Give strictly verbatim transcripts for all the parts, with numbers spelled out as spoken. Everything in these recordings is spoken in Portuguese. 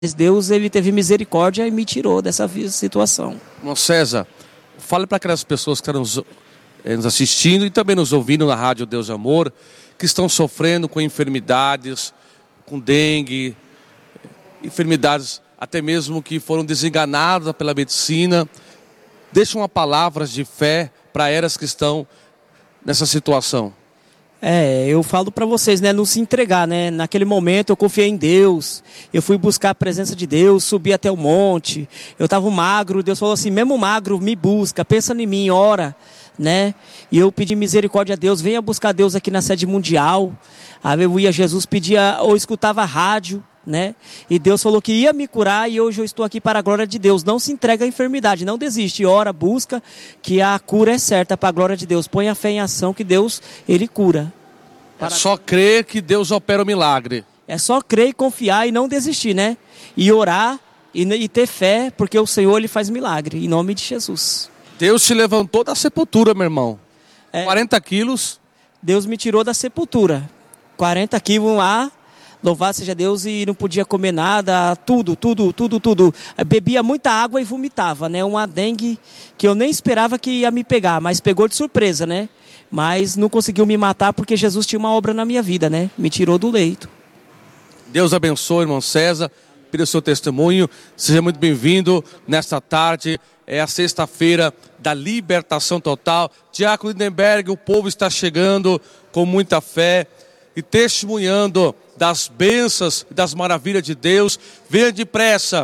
Deus, ele teve misericórdia e me tirou dessa situação. Irmão César, fale para aquelas pessoas que estão nos, eh, nos assistindo e também nos ouvindo na Rádio Deus Amor, que estão sofrendo com enfermidades, com dengue, enfermidades até mesmo que foram desenganadas pela medicina. Deixa uma palavra de fé para elas que estão nessa situação. É, eu falo para vocês, né, não se entregar, né? Naquele momento eu confiei em Deus, eu fui buscar a presença de Deus, subi até o monte, eu estava magro, Deus falou assim, mesmo magro, me busca, pensa em mim, ora, né? E eu pedi misericórdia a Deus, venha buscar Deus aqui na sede mundial. Aí eu ia, Jesus pedia, ou escutava rádio, né? E Deus falou que ia me curar e hoje eu estou aqui para a glória de Deus. Não se entrega à enfermidade, não desiste, ora, busca, que a cura é certa para a glória de Deus. Põe a fé em ação que Deus, ele cura. É só crer que Deus opera o milagre. É só crer e confiar e não desistir, né? E orar e, e ter fé, porque o Senhor, ele faz milagre, em nome de Jesus. Deus te levantou da sepultura, meu irmão. É, quarenta quilos. Deus me tirou da sepultura. quarenta quilos lá. Louvado seja Deus, e não podia comer nada, tudo, tudo, tudo, tudo. Bebia muita água e vomitava, né? Uma dengue que eu nem esperava que ia me pegar, mas pegou de surpresa, né? Mas não conseguiu me matar porque Jesus tinha uma obra na minha vida, né? Me tirou do leito. Deus abençoe, irmão César, pelo seu testemunho. Seja muito bem-vindo nesta tarde. É a sexta-feira da libertação total. Diácono Lindenberg, o povo está chegando com muita fé e testemunhando das bênçãos e das maravilhas de Deus. Venha depressa,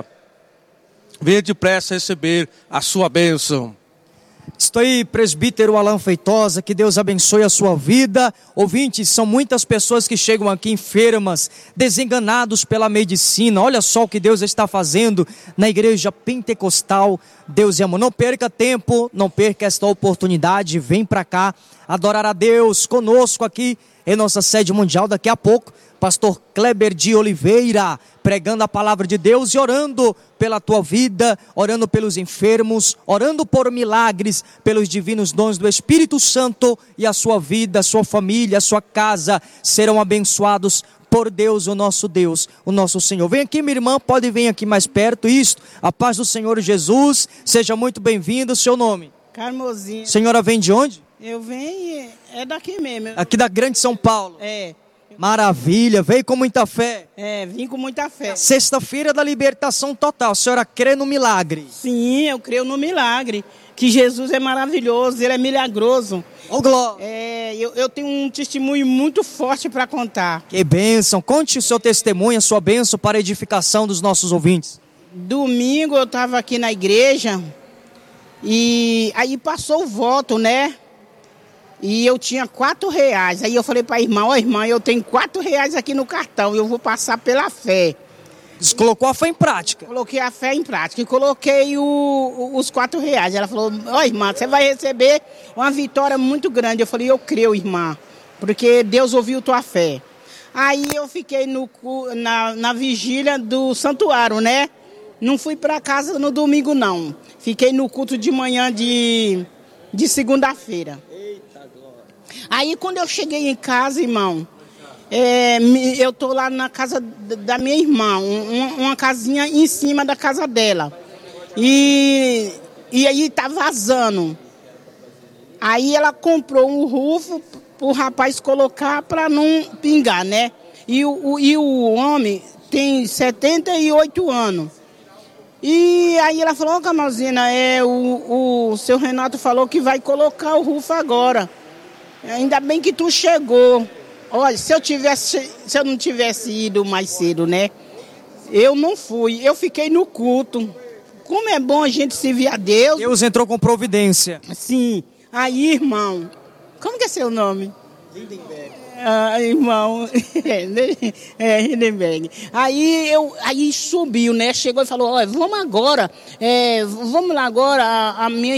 venha depressa receber a sua bênção. Estou aí, presbítero Alan Feitosa, que Deus abençoe a sua vida. Ouvintes, são muitas pessoas que chegam aqui enfermas, desenganados pela medicina. Olha só o que Deus está fazendo na igreja pentecostal. Deus é amor. Não perca tempo, não perca esta oportunidade. Vem para cá adorar a Deus conosco aqui em nossa sede mundial. Daqui a pouco, pastor Kleber de Oliveira, pregando a palavra de Deus e orando pela tua vida, orando pelos enfermos, orando por milagres, pelos divinos dons do Espírito Santo, e a sua vida, a sua família, a sua casa serão abençoados por Deus, o nosso Deus, o nosso Senhor. Vem aqui, minha irmã, pode vir aqui mais perto. Isto, a paz do Senhor Jesus, seja muito bem-vindo. Seu nome? Carmozinha. Senhora vem de onde? Eu venho, é daqui mesmo. Aqui da Grande São Paulo. É. Maravilha, veio com muita fé. É, vim com muita fé. Sexta-feira da libertação total, a senhora crê no milagre? Sim, eu creio no milagre, que Jesus é maravilhoso, ele é milagroso. Ô, glória. É, eu, eu tenho um testemunho muito forte para contar. Que bênção, conte o seu testemunho, a sua bênção para a edificação dos nossos ouvintes. Domingo eu estava aqui na igreja e aí passou o voto, né? E eu tinha quatro reais. Aí eu falei para a irmã, ó, irmã, eu tenho quatro reais aqui no cartão, eu vou passar pela fé. Você colocou a fé em prática? Coloquei a fé em prática e coloquei o, o, os quatro reais. Ela falou, ó, irmã, você vai receber uma vitória muito grande. Eu falei, eu creio, irmã, porque Deus ouviu tua fé. Aí eu fiquei no, na, na vigília do santuário, né? Não fui para casa no domingo, não. Fiquei no culto de manhã de, de segunda-feira. Aí quando eu cheguei em casa, irmão, é, eu tô lá na casa da minha irmã, um, uma casinha em cima da casa dela. E, e aí tá vazando. Aí ela comprou um rufo pro rapaz colocar para não pingar, né? E o, o, e o homem tem setenta e oito anos. E aí ela falou, ô, Camalzina, é, o, o seu Renato falou que vai colocar o rufo agora. Ainda bem que tu chegou. Olha, se eu tivesse, se eu não tivesse ido mais cedo, né? Eu não fui, eu fiquei no culto. Como é bom a gente servir a Deus. Deus entrou com providência. Sim. Aí, irmão, como que é seu nome? Lindenberg. Ah, irmão, é, Lindenberg. Aí, eu, aí subiu, né? Chegou e falou, olha, vamos agora, é, vamos lá agora, a, a minha